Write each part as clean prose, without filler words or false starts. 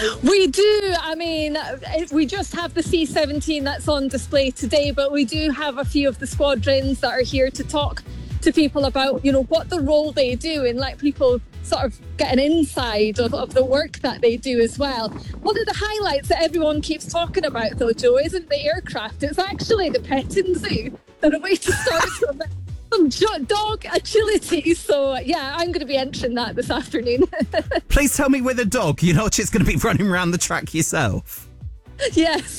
We do. I mean, we just have the C-17 that's on display today, but we do have a few of the squadrons that are here to talk to people about, what the role they do and let people sort of get an inside of the work that they do as well. One of the highlights that everyone keeps talking about, though, Joe, isn't the aircraft. It's actually the petting zoo. And a way to start some dog agility. So, yeah, I'm going to be entering that this afternoon. Please tell me with a dog, you're not just going to be running around the track yourself. Yes.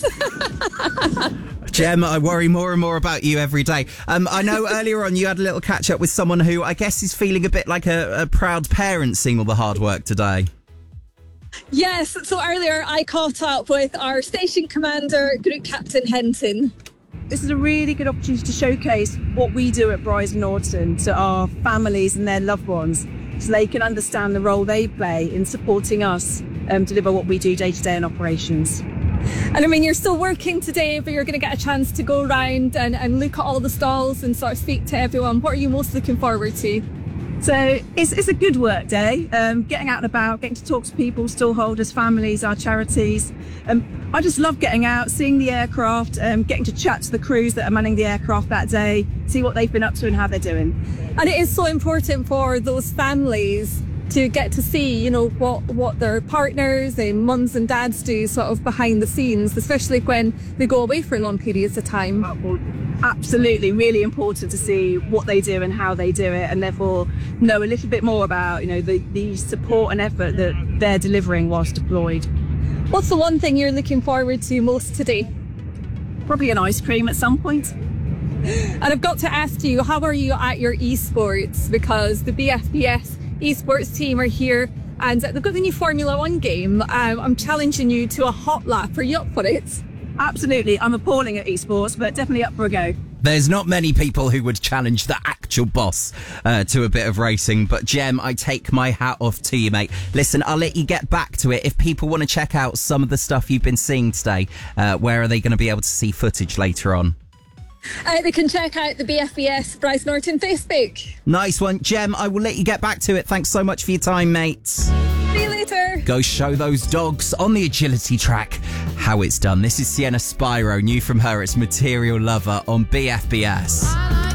Gem, I worry more and more about you every day. I know earlier on you had a little catch up with someone who I guess is feeling a bit like a proud parent seeing all the hard work today. Yes, so earlier I caught up with our station commander, Group Captain Henton. This is a really good opportunity to showcase what we do at Bryson Norton to our families and their loved ones, so they can understand the role they play in supporting us deliver what we do day to day in operations. And I mean, you're still working today, but you're going to get a chance to go around and look at all the stalls and sort of speak to everyone. What are you most looking forward to? So it's a good work day, getting out and about, getting to talk to people, stallholders, families, our charities. I just love getting out, seeing the aircraft, getting to chat to the crews that are manning the aircraft that day, see what they've been up to and how they're doing. And it is so important for those families to get to see, what their partners and mums and dads do sort of behind the scenes, especially when they go away for long periods of time. Absolutely, really important to see what they do and how they do it, and therefore know a little bit more about, the support and effort that they're delivering whilst deployed. What's the one thing you're looking forward to most today? Probably an ice cream at some point. And I've got to ask you, how are you at your esports? Because the BFBS esports team are here and they've got the new Formula One game. I'm challenging you to a hot lap. Are you up for it? Absolutely. I'm appalling at esports, but definitely up for a go. There's not many people who would challenge the actual boss to a bit of racing. But Gem, I take my hat off to you, mate. Listen, I'll let you get back to it. If people want to check out some of the stuff you've been seeing today, where are they going to be able to see footage later on? They can check out the BFBS Bryce Norton Facebook. Nice one. Gem, I will let you get back to it. Thanks so much for your time, mate. See you later. Go show those dogs on the agility track how it's done. This is Sienna Spyro. New from her, it's Material Lover on BFBS.